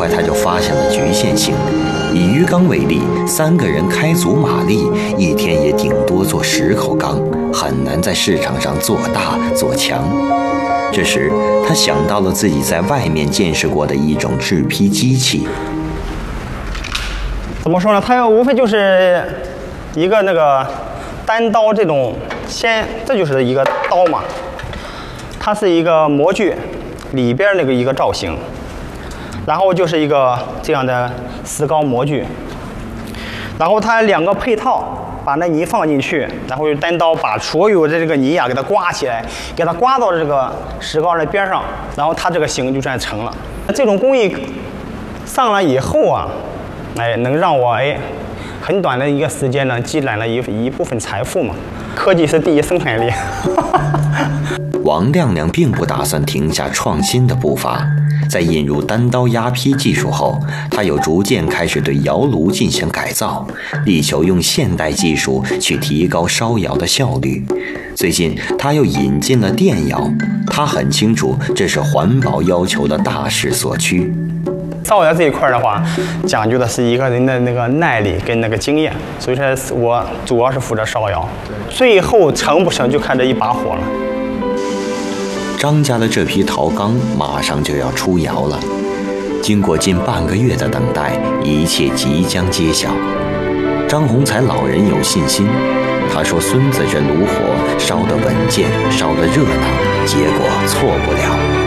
快他就发现了局限性。以鱼缸为例，3个人开足马力，一天也顶多做10口缸，很难在市场上做大做强。这时，他想到了自己在外面见识过的一种制坯机器。 怎么说呢？它无非就是一个那个单刀这种，这就是一个刀嘛，它是一个模具里边那个一个造型，然后就是一个这样的石膏模具，然后它2个配套。把那泥放进去，然后用单刀把所有的这个泥给它刮起来，给它刮到这个石膏的边上，然后它这个形就算成了。这种工艺上来以后啊，能让我很短的一个时间呢，积攒了一部分财富嘛。科技是第一生产力。 王亮亮并不打算停下创新的步伐。在引入单刀压坯技术后，他又逐渐开始对窑炉进行改造，力求用现代技术去提高烧窑的效率。最近，他又引进了电窑，他很清楚这是环保要求的大势所趋。 烧窑这一块的话，讲究的是一个人的那个耐力跟那个经验，所以说我主要是负责烧窑，最后成不成就看这一把火了。 张家的这批陶缸马上就要出窑了，经过近半个月的等待，一切即将揭晓。张洪才老人有信心，他说：“孙子这炉火烧得稳健，烧得热闹，结果错不了。”